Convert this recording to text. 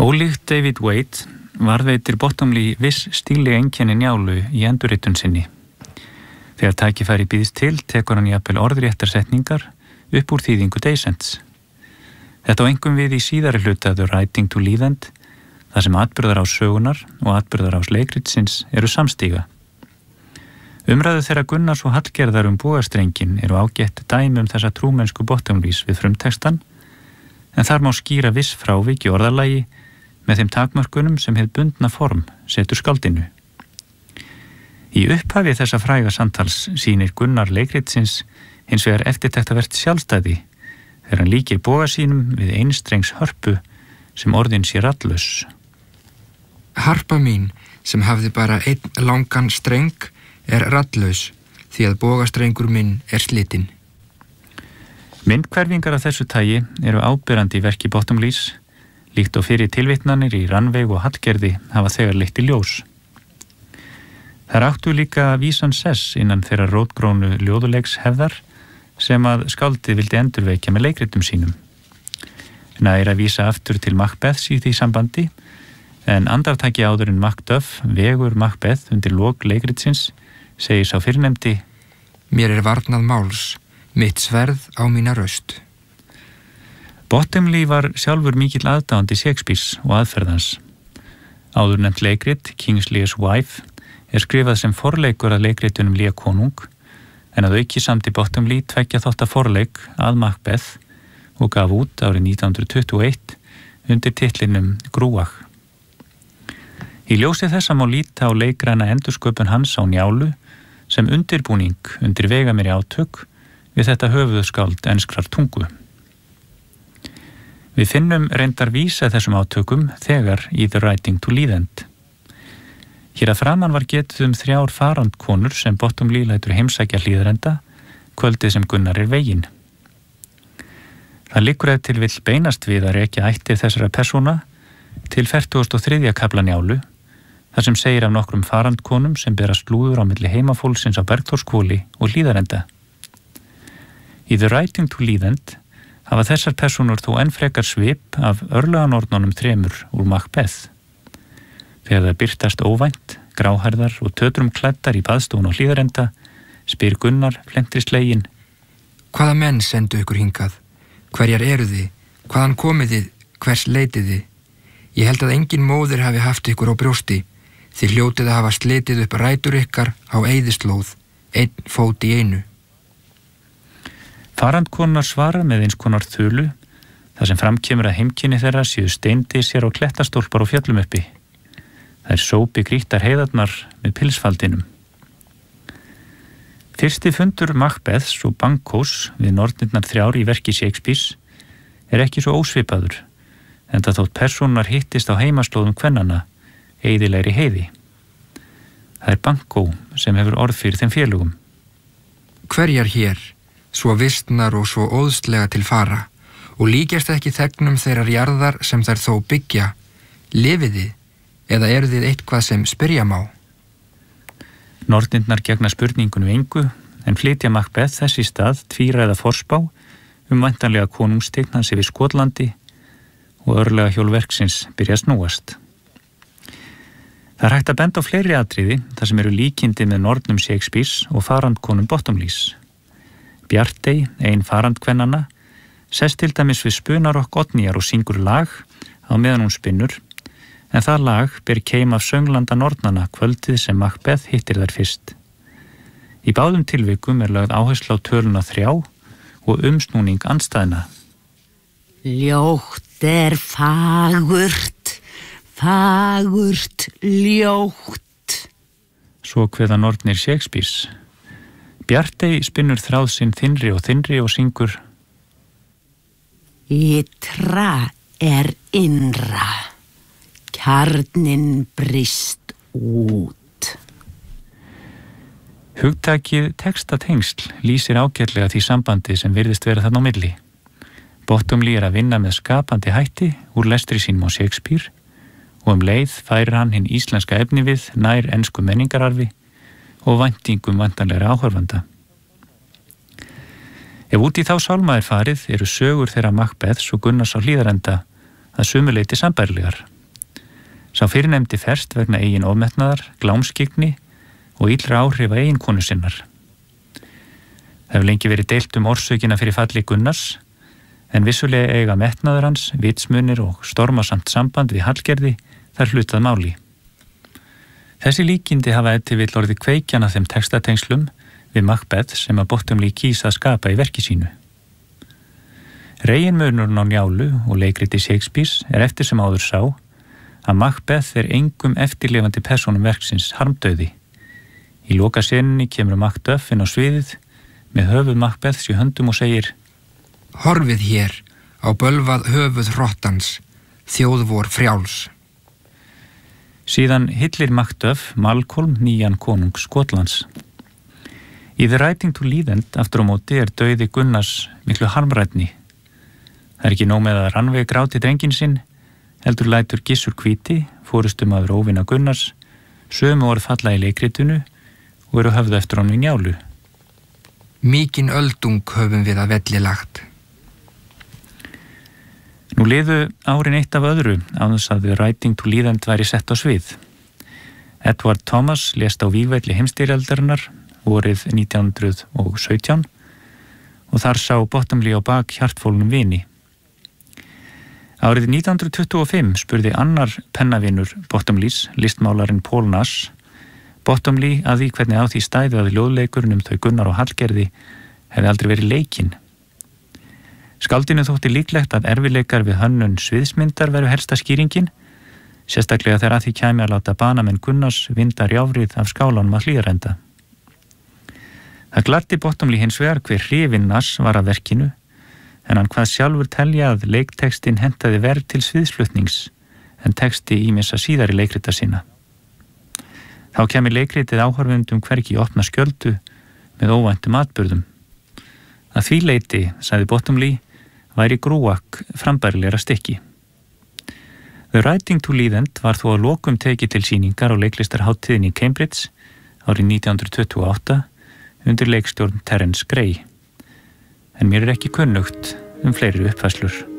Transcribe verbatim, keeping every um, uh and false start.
Ólíkt David Waite varðveitir Bottomley viss stíli einkenni Njálu í endurritun sinni. Þegar tækifæri býðst til, tekur hann jafnvel orðréttar setningar upp úr þýðingu Deisents. Þetta á einkum við í síðari hluta The Writing to Leave End, þar sem atburðar á sögunar og atburðar á leikritsins eru samstíga. Umræðu þeirra Gunnars og Hallgerðar um bogastrengin eru ágætt dæmi um þessa trúmennsku Bottomleys við frumtextan, en þar má skýra viss frávik í orðalagi með þeim takmörkunum sem hið bundna form setur skáldinu. Í upphafi þessa fræga samtals sýnir Gunnar leikritsins hins vegar eftirtektavert sjálfstæði þegar hann líkir boga sínum við einstrengs hörpu sem orðin sé raddlaus. Harpa mín sem hafði bara einn langan streng er raddlaus því að bogastrengur minn er slitinn. Myndhverfingar af þessu tagi eru áberandi í verki Bottomleys, líkt og fyrir tilvitnanir í Rannveig og Hallgerði hafa þegar leitt í ljós. Þær áttu líka vísan sess innan þeirra rótgrónu ljóðuleiks hefðar sem að skáldið vildi endurvekja með leikritum sínum. Nær að vísa aftur til Macbeths í því sambandi, en andartaki áður en Macduff vegur Macbeth undir lok leikritsins segir sá fyrrnefndi: Mér er varnað máls, mitt sverð á mína röst. Bottomley var sjálfur mikill aðdáandi Shakespeares og aðferðans. Áður nefnt leikrit, King's Lear's Wife, er skrifað sem forleikur að leikritunum Lear konung, en að auki samdi Bottomley tveggja þátta forleik að Macbeth og gaf út árið nítján hundruð tuttugu og eitt undir titlinum Grúach. Í ljósi þessa má líta á leikræna endursköpun hans á Njálu sem undirbúning undir veigamikil átök við þetta höfuðskáld enskrar tungu. Við finnum reyndar vísa þessum átökum þegar í The Writing to Leave End. Hér að framan var getið um þrjár farandkonur sem Bottomley lætur heimsækja Hlíðarenda kvöldið sem Gunnar er veginn. Það liggur ef til vill beinast við að rekja ættir þessara persóna til fertugasta og þriðja kafla Njálu, þar sem segir af nokkrum farandkonum sem bera slúður á milli heimafólksins á Bergþórshvoli og Hlíðarenda. Í The Writing to Leave End hafa þessar persónur þó enn frekar svip af örlaganornunum þremur úr Macbeth. Þegar það birtast óvænt, gráhærðar og tötrum klæddar í baðstofun á Hlíðarenda, spyr Gunnar flentrislegin: Hvaða menn sendu ykkur hingað? Hverjar eru þið? Hvaðan komið þið? Hvers leitið þið? Ég held að engin móðir hafi haft ykkur á brjósti. Þið hljótið að hafa slitið upp rætur ykkar á eyðislóð, einn fót í einu. Farandkonar svara með eins konar þulu, þar sem framkemur að heimkynni þeirra séu steindysjar og klettastólpar og fjöllum uppi. Það er sópi grýttar heiðarnar með pilsfaldinum. Fyrsti fundur Macbeths og Bankos við nornirnar þrjár í verki Shakespeares er ekki svo ósvipaður, enda þótt persónar hittist á heimaslóðum kvennanna, eyðilegri heiði. Það er Banko sem hefur orð fyrir þeim félögum. Hverjar hér, svo vistnar og svo óðslega til fara, og líkjast ekki þegnum þeirrar jarðar sem þær þó byggja, lifiði, eða eru þið eitthvað sem spyrja má? Nornirnar gegna spurningunum engu, en flytja Macbeth þess í stað tvíræða forspá um væntanlega konungstign hans yfir Skotlandi og örlega hjólverksins byrja að snúast. Það er hægt að benda á fleiri atriði þar sem eru líkindi með nornum Shakespeares og farandkonum Bottomleys. Bjartey, ein farandkvennanna, sest til dæmis við spunarokk Oddnýjar og syngur lag á meðan hún spinnur, en það lag ber keim af sönglanda nornanna kvöldið sem Macbeth hittir þær fyrst. Í báðum tilvikum er lögð áherslu á töluna þrjá og umsnúning andstæðna. Ljótt er fagurt, fagurt ljótt. Svo kveða nornir Shakespeares. Bjartey spinnur þráð sinn þynnri og þynnri og syngur: Ytra er innra, kjarnin brist út. Hugtakið textatengsl lýsir ágætlega því sambandi sem virðist vera þarna á milli. Bottomley er að vinna með skapandi hætti úr lestri sínum á Shakespeare og um leið færir hann hinn íslenska efnivið nær ensku menningararfi og væntingum væntanlegra áhorfanda. Ef út í þá sálma er farið eru sögur þeirra Macbeths og Gunnars á Hlíðarenda að sumu leyti sambærilegar. Sá fyrirnefndi ferst vegna eigin ofmetnaðar, glámskyggni og illra áhrif að eigin konu sinnar. Það hefur lengi verið deilt um orsökina fyrir falli Gunnars, en vissulega eiga metnaður hans, vitsmunir og stormasamt samband við Hallgerði þar hlutað máli. Þessi líkindi hafa ef til vill orðið kveikjan að þeim textatengslum við Macbeth sem að Bottomley kýs að skapa í verki sínu. Reginmunurinn á Njálu og leikriti Shakespeares er eftir sem áður sá að Macbeth er engum eftirlifandi persónum verksins harmdauði. Í lokaseninni kemur Macduff inn á sviðið með höfuð Macbeths í höndum og segir: Horfið hér á bölvað höfuð hrottans, þjóð vor frjáls. Síðan hyllir Macduff Malcolm, nýjan konung Skotlands. Í The Writing to Leland aftur á móti er dauði Gunnars miklu harmrænni. Það er ekki nóg með að Rannveig gráti drenginn sinn, heldur lætur Gissur hvíti, forystumaður óvina Gunnars, sömu orð falla í leikritinu og eru höfðu eftir honum í Njálu. Mikinn öldung höfum við að velli lagt. Nú liðu árin eitt af öðru án þess að The Writing to Leland væri sett á svið. Edward Thomas lést á vígvelli heimsstyrjaldarinnar vorið nítján hundruð og sautján og þar sá Bottomley á bak hjartfólnum vini. Árið nítján hundruð tuttugu og fimm spurði annar pennavinur Bottomleys, listmálarinn Paul Nash, Bottomley að því hvernig á því stæði að ljóðleikurinn um þau Gunnar og Hallgerði hefði aldrei verið leikinn. Skáldinu þótti líklegt að erfileikar við hönnun sviðsmyndar veru helsta skýringin, sérstaklega þegar að því kæmi að láta banamenn Gunnars vinda rjáfrið af skálanum að Hlíðarenda. Það gladdi Bottomley hins vegar hver hrifinn Nash var af verkinu, en hann hvað sjálfur telja að leiktextin hentaði verð til sviðsflutnings en texti ýmissa síðari leikrita sína. Þá kemur leikritið áhorfendum hvergi í opna skjöldu með óvæntum atburðum. Að því leyti, sagði Bottomley, væri grúak frambærilegra stykki. The Writing to Leland var þó að lokum tekið til sýningar á leiklistarhátíðinni í Cambridge árið nítján hundruð tuttugu og átta undir leikstjórn Terence Gray. En mér er ekki kunnugt um fleiri uppfærslur.